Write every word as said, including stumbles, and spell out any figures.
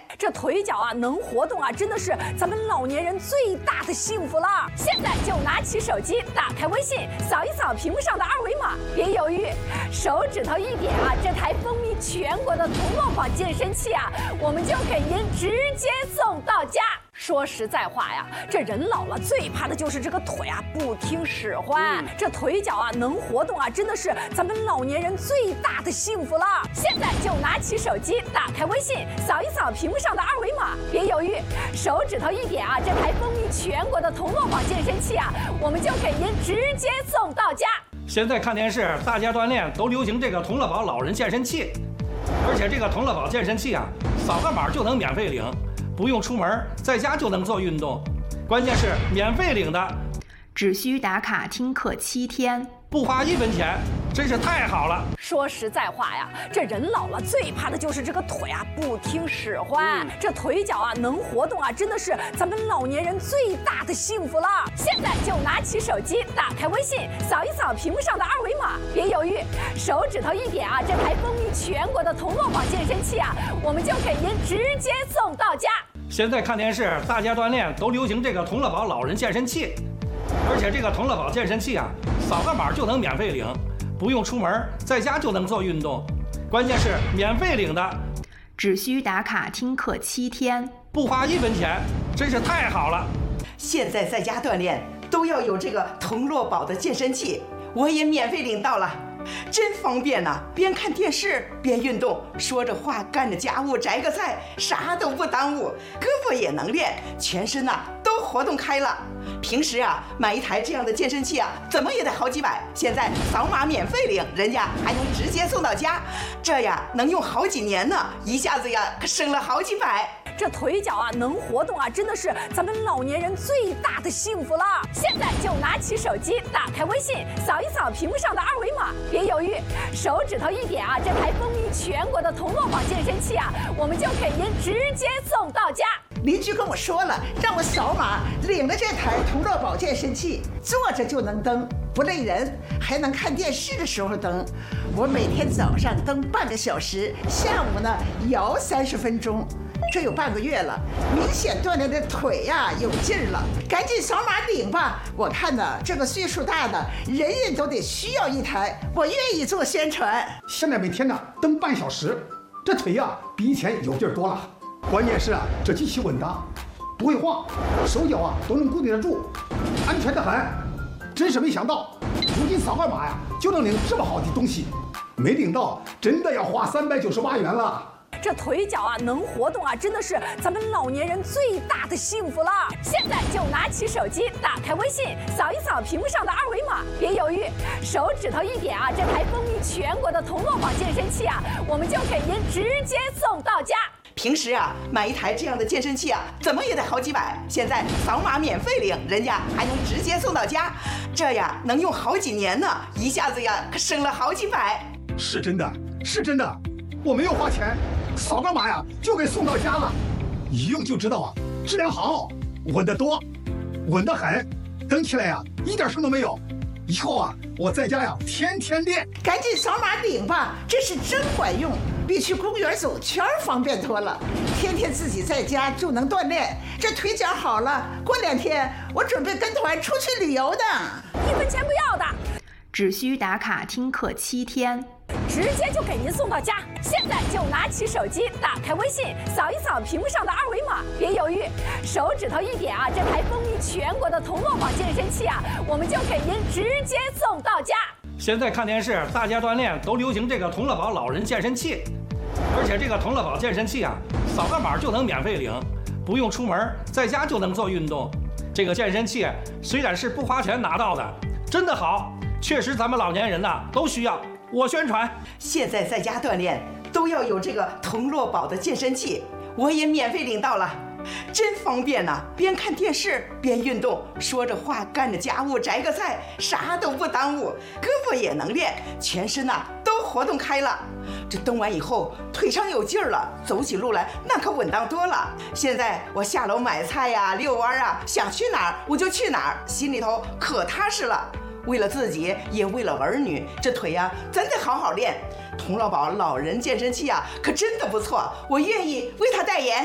这腿脚啊能活动啊，真的是咱们老年人最大的幸福了。现在就拿起手机，打开微信，扫一扫屏幕上的二维码，别犹豫，手指头一点啊，这台风靡全国的同乐宝健身器啊，我们就给您直接送到家。说实在话呀，这人老了最怕的就是这个腿啊不听使唤。这腿脚啊能活动啊，真的是咱们老年人最大的幸福了。现在就拿起手机，打开微信，扫一扫屏幕上的二维码，别犹豫，手指头一点啊，这台风靡全国的同乐宝健身器啊，我们就给您直接送到家。 现在看电视，大家锻炼都流行这个同乐宝老人健身器，而且这个同乐宝健身器啊，扫个码就能免费领。不用出门，在家就能做运动，关键是免费领的， 只需打卡听课七天， 不花一分钱，真是太好了。 说实在话呀，这人老了最怕的就是这个腿啊不听使唤。这腿脚啊能活动啊，真的是咱们老年人最大的幸福了。现在就拿起手机，打开微信，扫一扫屏幕上的二维码，别犹豫，手指头一点啊，这台风靡全国的同乐宝健身器啊，我们就给您直接送到家。 现在看电视，大家锻炼都流行这个同乐宝老人健身器，而且这个同乐宝健身器啊，扫个码就能免费领，不用出门，在家就能做运动，关键是免费领的， 只需打卡听课七天， 不花一分钱，真是太好了。 现在在家锻炼都要有这个同乐宝的健身器，我也免费领到了。真方便呐、啊！边看电视边运动，说着话干着家务，摘个菜，啥都不耽误，胳膊也能练，全身呐、啊、都活动开了。平时啊买一台这样的健身器啊，怎么也得好几百，现在扫码免费领，人家还能直接送到家，这呀能用好几年呢，一下子呀可省了好几百。 这腿脚啊能活动啊，真的是咱们老年人最大的幸福了。现在就拿起手机，打开微信，扫一扫屏幕上的二维码，别犹豫，手指头一点啊，这台风靡全国的同乐宝健身器啊，我们就给您直接送到家。 邻居跟我说了，让我扫码领了这台同乐宝健身器，坐着就能蹬，不累人，还能看电视的时候蹬。我每天早上蹬半个小时，下午呢摇三十分钟。这有半个月了，明显锻炼的腿呀、啊、有劲儿了，赶紧扫码领吧！我看呢，这个岁数大的人人都得需要一台，我愿意做宣传。 现在每天呢蹬半小时，这腿呀、啊、比以前有劲儿多了。关键是啊，这机器稳当，不会晃，手脚啊都能固定得住，安全得很。真是没想到，如今扫个码呀就能领这么好的东西，没领到真的要花三百九十八元了。 这腿脚啊能活动啊，真的是咱们老年人最大的幸福了。现在就拿起手机，打开微信，扫一扫屏幕上的二维码，别犹豫，手指头一点啊，这台风靡全国的同乐宝健身器啊，我们就给您直接送到家。 平时啊买一台这样的健身器啊，怎么也得好几百，现在扫码免费领，人家还能直接送到家，这呀能用好几年呢，一下子呀可省了好几百。 是真的，是真的，我没有花钱，扫个码呀就给送到家了，一用就知道啊，质量好，稳得多，稳得很，蹬起来呀一点声都没有。以后啊我在家呀天天练。 赶紧扫码领吧，这是真管用，比去公园走圈方便多了。天天自己在家就能锻炼，这腿脚好了，过两天我准备跟团出去旅游呢。 一分钱不要的， 只需打卡听课七天， 直接就给您送到家。现在就拿起手机，打开微信，扫一扫屏幕上的二维码，别犹豫，手指头一点啊，这台风靡全国的同乐宝健身器啊，我们就给您直接送到家。 现在看电视，大家锻炼都流行这个同乐宝老人健身器，而且这个同乐宝健身器啊，扫个码就能免费领，不用出门，在家就能做运动。这个健身器虽然是不花钱拿到的，真的好，确实咱们老年人呐都需要。我宣传， 现在在家锻炼都要有这个同乐宝的健身器，我也免费领到了，真方便呐、啊！边看电视边运动，说着话干着家务，摘个菜，啥都不耽误，胳膊也能练，全身呐、啊、都活动开了。这蹬完以后腿上有劲儿了，走起路来那可稳当多了。现在我下楼买菜呀、遛弯啊，想去哪儿我就去哪儿，心里头可踏实了。为了自己，也为了儿女，这腿呀、啊，咱得好好练。同乐宝老人健身器啊，可真的不错，我愿意为他代言。